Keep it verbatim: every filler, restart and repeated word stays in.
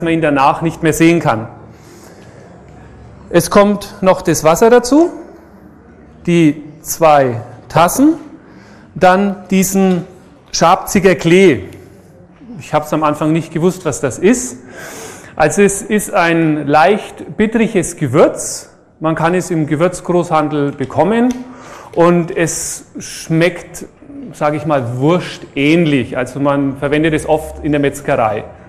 man ihn danach nicht mehr sehen kann. Es kommt noch das Wasser dazu, die zwei Tassen, dann diesen Schabziger Klee. Ich habe es am Anfang nicht gewusst, was das ist. Also es ist ein leicht bittriges Gewürz. Man kann es im Gewürzgroßhandel bekommen und es schmeckt, sage ich mal, wurstähnlich. Also man verwendet es oft in der Metzgerei.